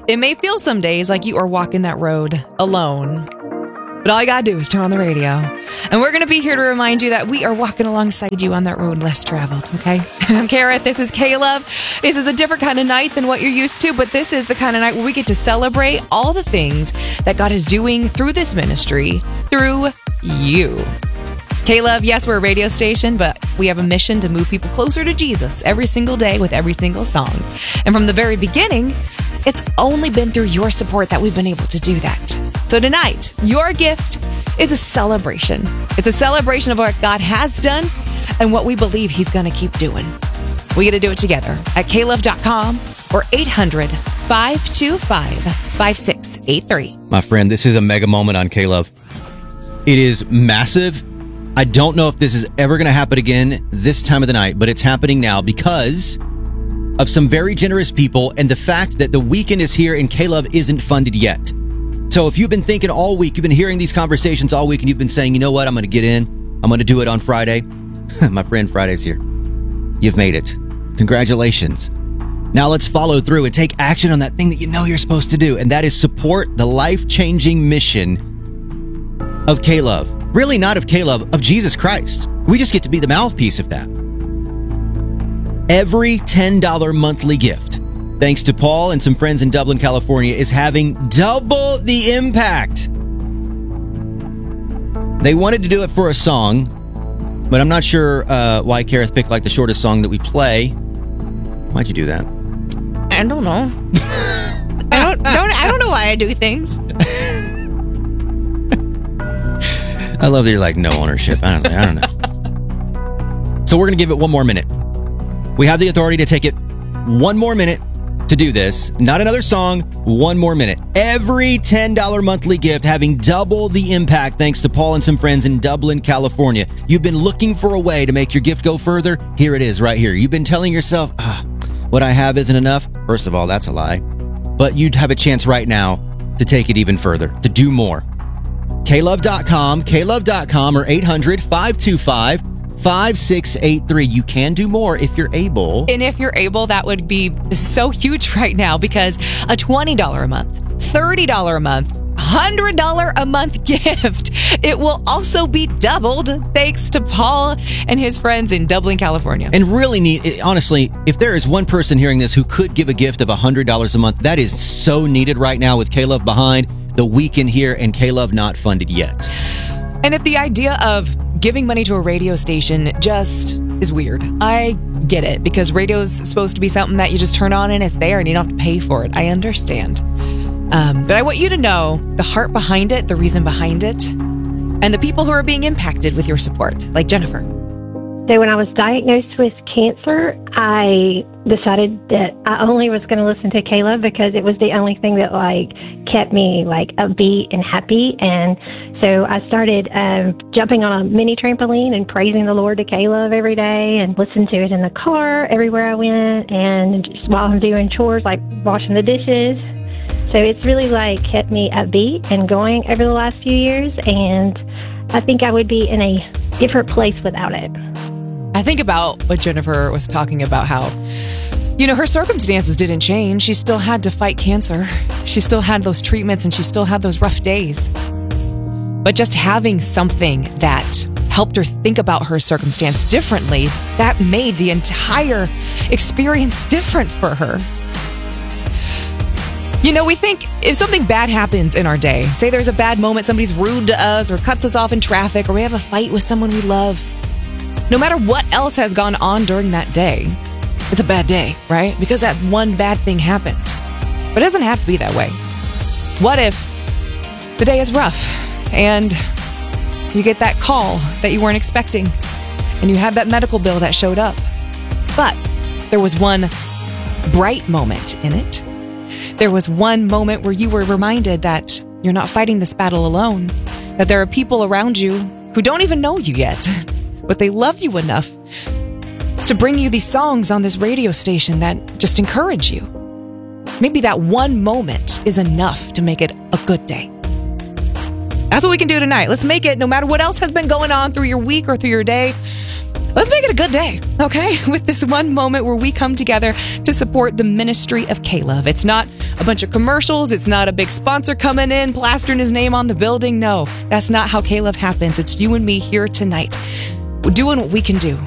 It may feel some days like you are walking that road alone, but all you gotta do is turn on the radio. And we're gonna be here to remind you that we are walking alongside you on that road less traveled, okay? I'm Kara, this is Caleb. This is a different kind of night than what you're used to, but this is the kind of night where we get to celebrate all the things that God is doing through this ministry, through you. Caleb, yes, we're a radio station, but we have a mission to move people closer to Jesus every single day with every single song. And from the very beginning, it's only been through your support that we've been able to do that. So tonight, your gift is a celebration. It's a celebration of what God has done and what we believe He's going to keep doing. We get to do it together at klove.com or 800-525-5683. My friend, this is a mega moment on K-Love. It is massive. I don't know if this is ever going to happen again this time of the night, but it's happening now because of some very generous people and the fact that the weekend is here and K-Love isn't funded yet. So if you've been thinking all week, you've been hearing these conversations all week and you've been saying, you know what, I'm going to get in. I'm going to do it on Friday. My friend, Friday's here. You've made it. Congratulations. Now let's follow through and take action on that thing that you know you're supposed to do, and that is support the life-changing mission of K-Love. Really not of K-Love, of Jesus Christ. We just get to be the mouthpiece of that. Every $10 monthly gift, thanks to Paul and some friends in Dublin, California, is having double the impact. They wanted to do it for a song, but I'm not sure why Kareth picked like the shortest song that we play. Why'd you do that? I don't know. I don't know why I do things. I love that you're like, no ownership. I don't know. So we're going to give it one more minute. We have the authority to take it one more minute to do this. Not another song, one more minute. Every $10 monthly gift having double the impact thanks to Paul and some friends in Dublin, California. You've been looking for a way to make your gift go further. Here it is right here. You've been telling yourself, what I have isn't enough. First of all, that's a lie. But you'd have a chance right now to take it even further, to do more. klove.com, or 800-525-5683. You can do more if you're able. And if you're able, that would be so huge right now because a $20 a month, $30 a month, $100 a month gift, it will also be doubled thanks to Paul and his friends in Dublin, California. And really neat, honestly, if there is one person hearing this who could give a gift of $100 a month, that is so needed right now with K-Love behind, the weekend here, and K-Love not funded yet. And if the idea of giving money to a radio station just is weird. I get it because radio's supposed to be something that you just turn on and it's there and you don't have to pay for it. I understand. But I want you to know the heart behind it, the reason behind it, and the people who are being impacted with your support, like Jennifer. So when I was diagnosed with cancer, I decided that I only was going to listen to K-Love because it was the only thing that kept me upbeat and happy. And so I started jumping on a mini trampoline and praising the Lord to K-Love every day and listened to it in the car everywhere I went and just while I'm doing chores like washing the dishes. So it's really kept me upbeat and going over the last few years, and I think I would be in a different place without it. I think about what Jennifer was talking about, how, her circumstances didn't change. She still had to fight cancer. She still had those treatments and she still had those rough days. But just having something that helped her think about her circumstance differently, that made the entire experience different for her. We think if something bad happens in our day, say there's a bad moment, somebody's rude to us or cuts us off in traffic, or we have a fight with someone we love, no matter what else has gone on during that day, it's a bad day, right? Because that one bad thing happened. But it doesn't have to be that way. What if the day is rough and you get that call that you weren't expecting and you had that medical bill that showed up, but there was one bright moment in it? There was one moment where you were reminded that you're not fighting this battle alone, that there are people around you who don't even know you yet, but they love you enough to bring you these songs on this radio station that just encourage you. Maybe that one moment is enough to make it a good day. That's what we can do tonight. Let's make it, no matter what else has been going on through your week or through your day, Let's make it a good day, okay? With this one moment where we come together to support the ministry of K-Love. It's not a bunch of commercials. It's not a big sponsor coming in, plastering his name on the building. No, that's not how K-Love happens. It's you and me here tonight. We're doing what we can do